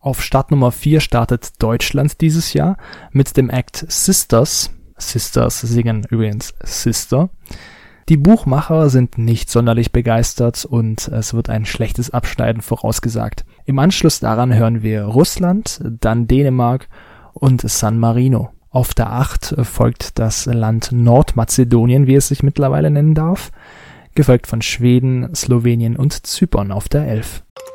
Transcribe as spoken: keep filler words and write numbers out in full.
Auf Startnummer vier startet Deutschland dieses Jahr mit dem Act Sisters. Sisters singen übrigens Sister. Die Buchmacher sind nicht sonderlich begeistert und es wird ein schlechtes Abschneiden vorausgesagt. Im Anschluss daran hören wir Russland, dann Dänemark und San Marino. Auf der acht folgt das Land Nordmazedonien, wie es sich mittlerweile nennen darf, gefolgt von Schweden, Slowenien und Zypern auf der elf.